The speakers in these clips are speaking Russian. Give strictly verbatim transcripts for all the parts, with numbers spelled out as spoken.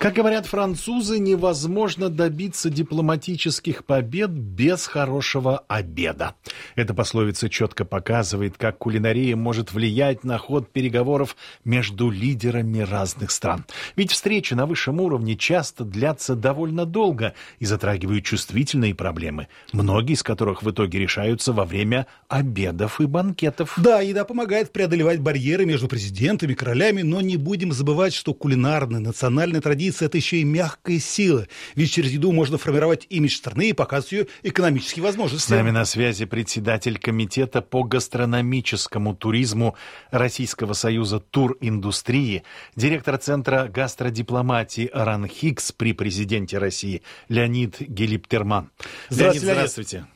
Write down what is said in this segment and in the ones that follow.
Как говорят французы, невозможно добиться дипломатических побед без хорошего обеда. Эта пословица четко показывает, как кулинария может влиять на ход переговоров между лидерами разных стран. Ведь встречи на высшем уровне часто длятся довольно долго и затрагивают чувствительные проблемы, многие из которых в итоге решаются во время обедов и банкетов. Да, еда помогает преодолевать барьеры между президентами, королями, но не будем забывать, что кулинарная национальная традиция – это еще и мягкая сила. Ведь через еду можно формировать имидж страны и показывать ее экономические возможности. С нами на связи председатель комитета по гастрономическому туризму Российского союза туриндустрии, директор Центра гастродипломатии РАНХИКС при президенте России Леонид Гелиптерман. Здравствуйте, Леонид, здравствуйте.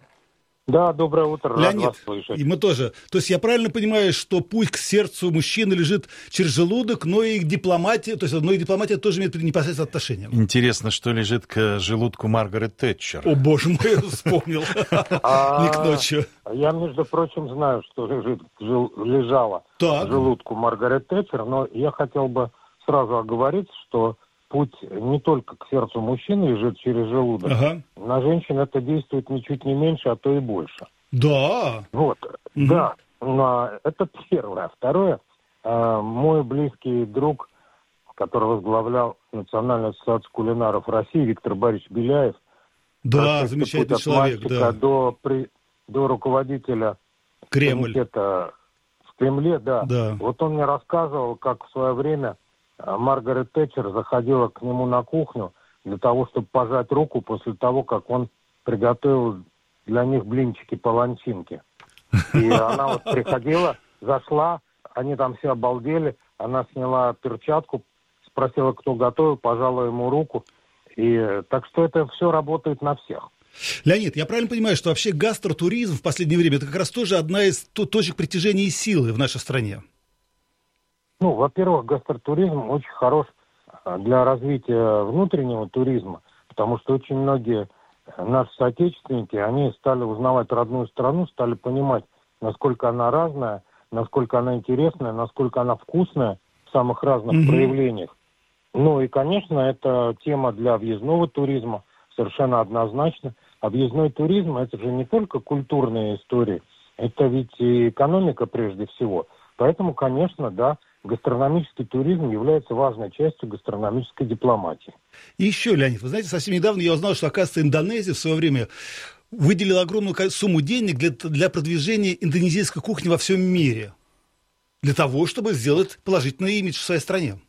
Да, доброе утро, Леонид, рад вас слышать. И мы тоже. То есть я правильно понимаю, что путь к сердцу мужчины лежит через желудок, но и к дипломатии, то есть но и дипломатия тоже имеет непосредственное отношение. Интересно, что лежит к желудку Маргарет Тэтчер. О, боже мой, я вспомнил. Не к ночи. Я, между прочим, знаю, что лежит, лежало к желудку Маргарет Тэтчер, но я хотел бы сразу оговориться, что путь не только к сердцу мужчины лежит через желудок. Ага. На женщин это действует ничуть не меньше, а то и больше. Да. Вот, угу. Да. Но это первое. Второе. Э, мой близкий друг, который возглавлял Национальную ассоциацию кулинаров России, Виктор Борисович Беляев. Да, замечательный человек, да. До, при, до руководителя Кремль. комитета в Кремле, да. да. Вот он мне рассказывал, как в свое время Маргарет Тэтчер заходила к нему на кухню для того, чтобы пожать руку после того, как он приготовил для них блинчики-паланчинки. И она вот приходила, зашла, они там все обалдели, она сняла перчатку, спросила, кто готовил, пожала ему руку. И так что это все работает на всех. Леонид, я правильно понимаю, что вообще гастротуризм в последнее время это как раз тоже одна из точек притяжения и силы в нашей стране? Ну, во-первых, гастротуризм очень хорош для развития внутреннего туризма, потому что очень многие наши соотечественники, они стали узнавать родную страну, стали понимать, насколько она разная, насколько она интересная, насколько она вкусная в самых разных mm-hmm. проявлениях. Ну и, конечно, это тема для въездного туризма, совершенно однозначно. А въездной туризм – это же не только культурные истории, это ведь и экономика прежде всего. Поэтому, конечно, да, гастрономический туризм является важной частью гастрономической дипломатии. И еще, Леонид, вы знаете, совсем недавно я узнал, что, оказывается, Индонезия в свое время выделила огромную сумму денег для, для продвижения индонезийской кухни во всем мире. Для того, чтобы сделать положительный имидж в своей стране.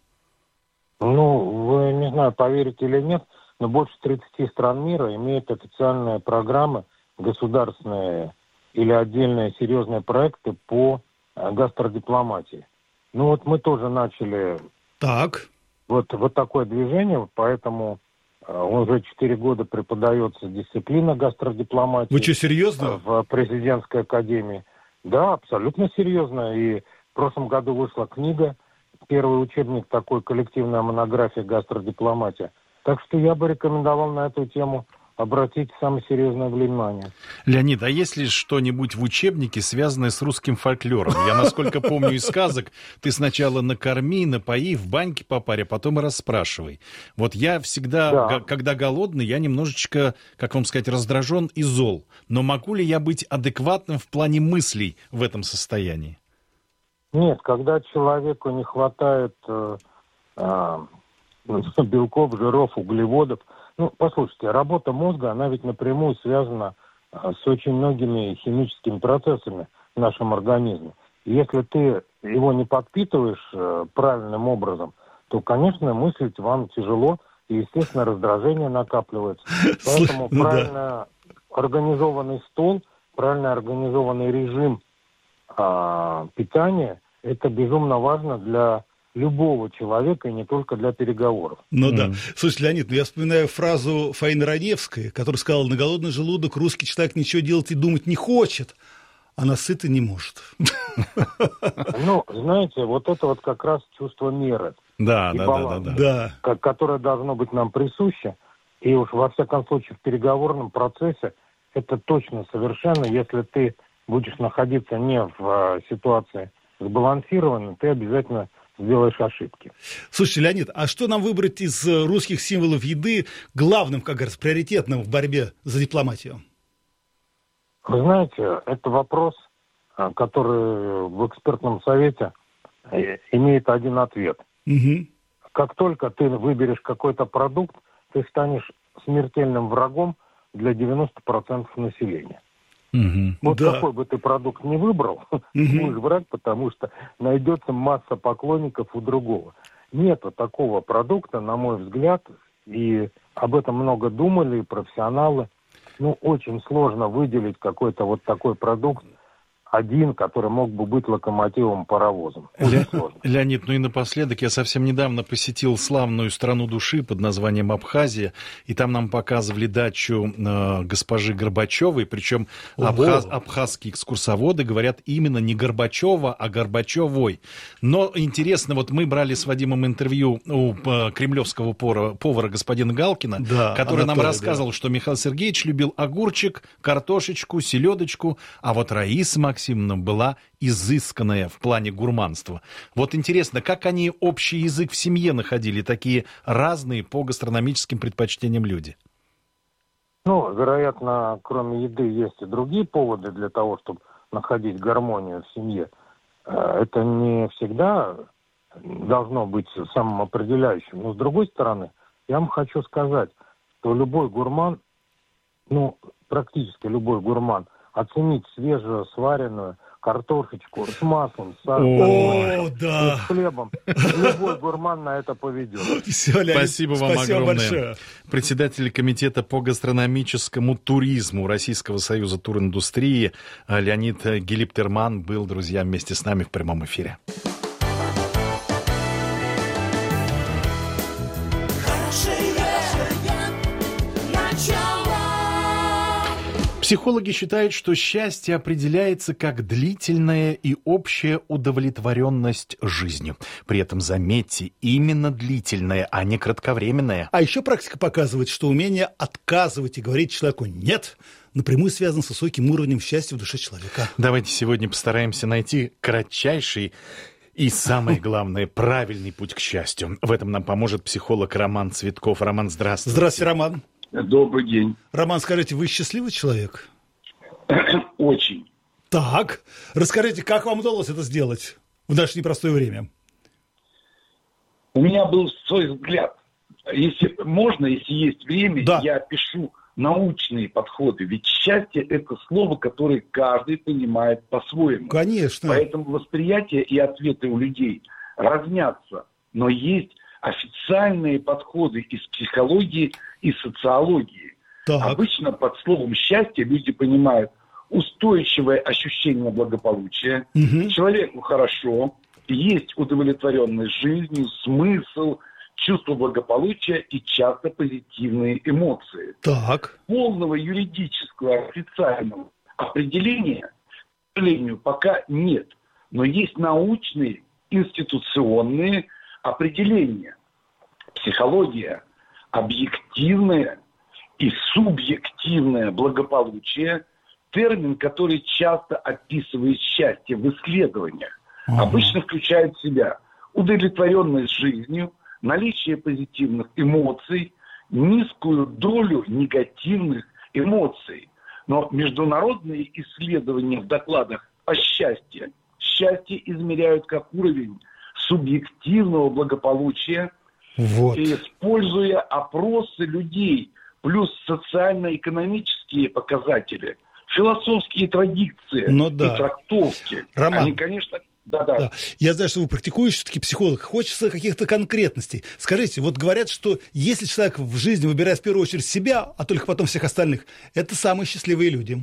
Ну, вы, не знаю, поверите или нет, но больше тридцати стран мира имеют официальные программы, государственные или отдельные серьезные проекты по гастродипломатии. Ну вот мы тоже начали так. вот, вот такое движение, поэтому э, уже четыре года преподается дисциплина гастродипломатии. Вы что, серьезно? В президентской академии. Да, абсолютно серьезно. И в прошлом году вышла книга, первый учебник такой, коллективная монография гастродипломатия. Так что я бы рекомендовал на эту тему обратить самое серьезное внимание. Леонид, а есть ли что-нибудь в учебнике, связанное с русским фольклором? Я, насколько помню из сказок, ты сначала накорми, напои, в баньке попарь, а потом и расспрашивай. Вот я всегда, да. г- когда голодный, я немножечко, как вам сказать, раздражен и зол. Но могу ли я быть адекватным в плане мыслей в этом состоянии? Нет, когда человеку не хватает э, э, белков, жиров, углеводов. Ну, послушайте, работа мозга, она ведь напрямую связана а, с очень многими химическими процессами в нашем организме. И если ты его не подпитываешь а, правильным образом, то, конечно, мыслить вам тяжело, и, естественно, раздражение накапливается. Поэтому правильно организованный стол, правильно организованный режим а, питания, это безумно важно для любого человека, и не только для переговоров. Ну mm. да. Слушайте, Леонид, ну я вспоминаю фразу Фаины Раневской, которая сказала: на голодный желудок русский человек ничего делать и думать не хочет, а насытый не может. Ну, знаете, вот это вот как раз чувство меры. Да, и да, баланс, да, да, да. Которое должно быть нам присуще. И уж во всяком случае в переговорном процессе это точно совершенно, если ты будешь находиться не в а, ситуации сбалансированной, ты обязательно сделаешь ошибки. Слушайте, Леонид, а что нам выбрать из русских символов еды главным, как говорится, приоритетным в борьбе за дипломатию? Вы знаете, это вопрос, который в экспертном совете имеет один ответ. Угу. Как только ты выберешь какой-то продукт, ты станешь смертельным врагом для девяноста процентов населения. Угу. Вот Да. какой бы ты продукт ни выбрал, Угу. будешь враг, потому что найдется масса поклонников у другого. Нету такого продукта, на мой взгляд, и об этом много думали профессионалы. Ну, очень сложно выделить какой-то вот такой продукт, один, который мог бы быть локомотивом, паровозом. Очень сложно. Леонид, ну и напоследок, я совсем недавно посетил славную страну души под названием Абхазия, и там нам показывали дачу э, госпожи Горбачевой, причем абхаз, абхазские экскурсоводы говорят именно не Горбачева, а Горбачевой. Но интересно, вот мы брали с Вадимом интервью у э, кремлевского повара, повара господина Галкина, Да, который нам Анатолий, рассказывал, да. что Михаил Сергеевич любил огурчик, картошечку, селедочку, а вот Раиса Максимовна была изысканная в плане гурманства. Вот интересно, как они общий язык в семье находили, такие разные по гастрономическим предпочтениям люди? Ну, вероятно, кроме еды есть и другие поводы для того, чтобы находить гармонию в семье. Э, Это не всегда должно быть самым определяющим. Но, с другой стороны, я вам хочу сказать, что любой гурман, ну, практически любой гурман, оценить свежую, сваренную картошечку с маслом, с сахаром, О, да. с хлебом. Любой гурман на это поведет. Все, Леонид, Спасибо вам спасибо огромное. большое. Председатель комитета по гастрономическому туризму Российского союза туриндустрии Леонид Гелиптерман был, друзья, вместе с нами в прямом эфире. Психологи считают, что счастье определяется как длительная и общая удовлетворенность жизнью. При этом, заметьте, именно длительная, а не кратковременная. А еще практика показывает, что умение отказывать и говорить человеку «нет» напрямую связано с высоким уровнем счастья в душе человека. Давайте сегодня постараемся найти кратчайший и, самое главное, правильный путь к счастью. В этом нам поможет психолог Роман Цветков. Роман, здравствуйте. Здравствуйте, Роман. Добрый день. Роман, скажите, вы счастливый человек? Очень. Так, расскажите, как вам удалось это сделать в наше непростое время? У меня был свой взгляд. Если можно, если есть время, Да. я опишу научные подходы. Ведь счастье – это слово, которое каждый понимает по-своему. Конечно. Поэтому восприятие и ответы у людей разнятся. Но есть официальные подходы из психологии и социологии. Так. Обычно под словом «счастье» люди понимают устойчивое ощущение благополучия, Мгм. человеку хорошо, есть удовлетворенность жизнью, смысл, чувство благополучия и часто позитивные эмоции. Так. Полного юридического официального определения, к сожалению, пока нет. Но есть научные, институционные определения. Психология, объективное и субъективное благополучие – термин, который часто описывает счастье в исследованиях. Ага. Обычно включает в себя удовлетворенность жизнью, наличие позитивных эмоций, низкую долю негативных эмоций. Но международные исследования в докладах о счастье счастье измеряют как уровень субъективного благополучия, Вот. и используя опросы людей, плюс социально-экономические показатели, философские традиции Ну да. и трактовки. Роман. Они, конечно, да-да. Да. Я знаю, что вы практикующий все-таки психолог. Хочется каких-то конкретностей. Скажите, вот говорят, что если человек в жизни выбирает в первую очередь себя, а только потом всех остальных, это самые счастливые люди.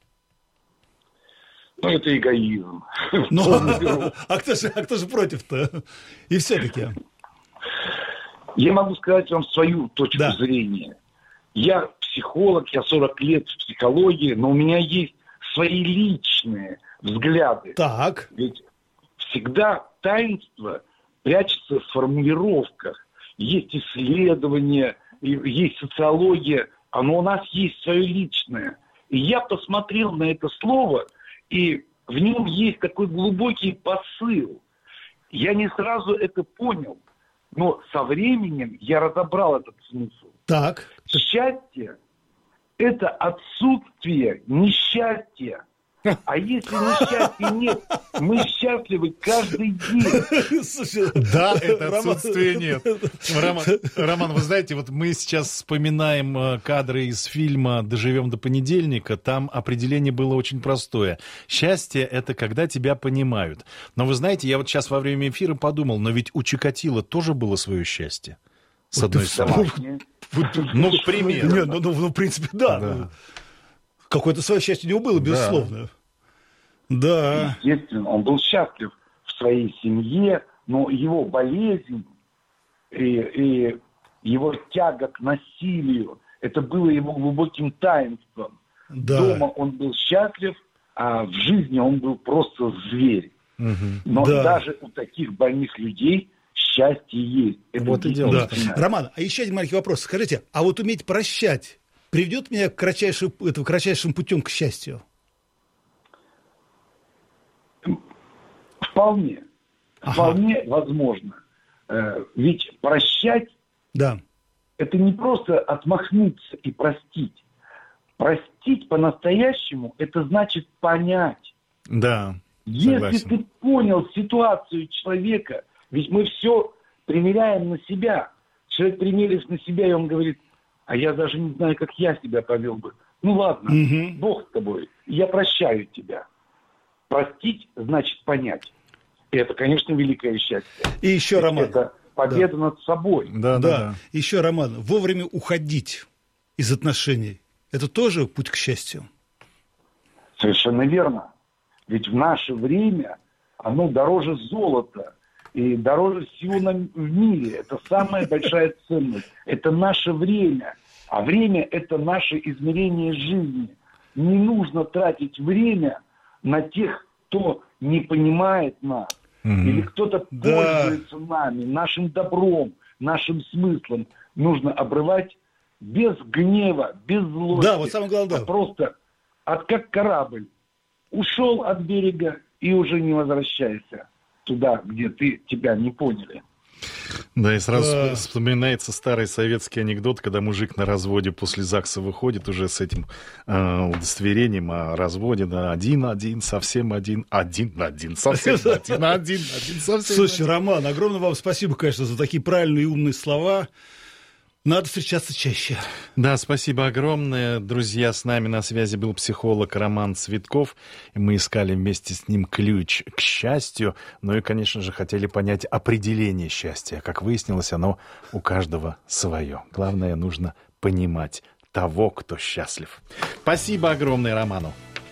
Ну, это эгоизм. Ну, Полный беру. а кто же, а кто же против-то? И все-таки. Я могу сказать вам свою точку Да. зрения. Я психолог, я сорок лет в психологии, но у меня есть свои личные взгляды. Так. Ведь всегда таинство прячется в формулировках. Есть исследования, и есть социология, но у нас есть свое личное. И я посмотрел на это слово, и в нем есть такой глубокий посыл. Я не сразу это понял, но со временем я разобрал этот смысл. Так. Счастье – это отсутствие несчастья. А если несчастья нет, мы счастливы каждый день. Да, это отсутствие нет. Роман, Роман, вы знаете, вот мы сейчас вспоминаем кадры из фильма «Доживем до понедельника». Там определение было очень простое. Счастье – это когда тебя понимают. Но вы знаете, я вот сейчас во время эфира подумал, но ведь у Чикатило тоже было свое счастье. С одной стороны. Ну, к примеру. Нет, ну, ну, в принципе, да. Да. Какое-то свое счастье у него было, безусловно. Да. Естественно, он был счастлив в своей семье, но его болезнь и, и его тяга к насилию, это было его глубоким таинством. Да. Дома он был счастлив, а в жизни он был просто зверь. Угу. Но Да. даже у таких больных людей счастье есть. Это Вот и дело. Да. действительно. Роман, а еще один маленький вопрос. Скажите, а вот уметь прощать приведет меня к кратчайшему, это, кратчайшим путем к счастью? Вполне. Ага. Вполне возможно. Э, Ведь прощать Да. это не просто отмахнуться и простить. Простить по-настоящему это значит понять. Да, Если согласен. ты понял ситуацию человека, ведь мы все примеряем на себя. Человек примерив на себя, и он говорит: а я даже не знаю, как я себя повел бы. Ну ладно, Мгм. Бог с тобой, я прощаю тебя. Простить значит понять. И это, конечно, великое счастье. И еще, Роман. Это победа над собой. Да, да, Да. да. Еще, Роман, вовремя уходить из отношений. Это тоже путь к счастью? Совершенно верно. Ведь в наше время оно дороже золота и дороже всего на, в мире. Это самая большая ценность. Это наше время. А время – это наше измерение жизни. Не нужно тратить время на тех, кто не понимает нас. Мгм. Или кто-то Да. пользуется нами, нашим добром, нашим смыслом. Нужно обрывать без гнева, без злости. Да, вот самое главное, А да. просто от, как корабль. Ушел от берега и уже не возвращайся туда, где ты, тебя не поняли. Да, и сразу Да. вспоминается старый советский анекдот, когда мужик на разводе после ЗАГСа выходит уже с этим э, удостоверением о разводе, да, один-один, совсем один, один-один, совсем один, один-один, совсем Слушайте, Роман, огромное вам спасибо, конечно, за такие правильные и умные слова. Надо встречаться чаще. Да, спасибо огромное. Друзья, с нами на связи был психолог Роман Цветков. И мы искали вместе с ним ключ к счастью. Ну и, конечно же, хотели понять определение счастья. Как выяснилось, оно у каждого свое. Главное, нужно понимать того, кто счастлив. Спасибо огромное Роману.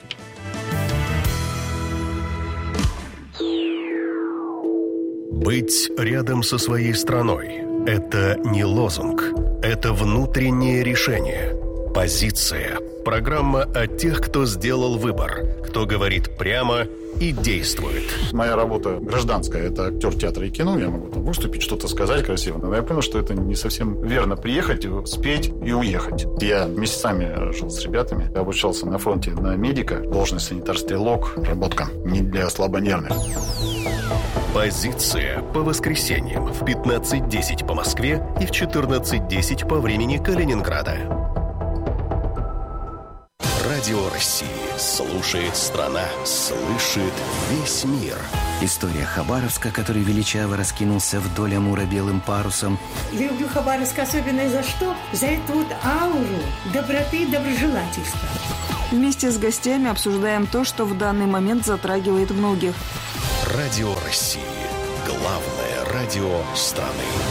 Быть рядом со своей страной – это не лозунг, это внутреннее решение. Позиция. Программа о тех, кто сделал выбор, кто говорит прямо и действует. Моя работа гражданская, это актер театра и кино, я могу там выступить, что-то сказать красиво, но я понял, что это не совсем верно приехать, спеть и уехать. Я месяцами жил с ребятами, я обучался на фронте на медика, должность санитар-стрелок, работка не для слабонервных. Позиция по воскресеньям в пятнадцать десять по Москве и в четырнадцать десять по времени Калининграда. Радио России. Слушает страна. Слышит весь мир. История Хабаровска, который величаво раскинулся вдоль Амура белым парусом. Люблю Хабаровск особенно за что? За эту вот ауру доброты и доброжелательства. Вместе с гостями обсуждаем то, что в данный момент затрагивает многих. Радио России. Главное радио страны.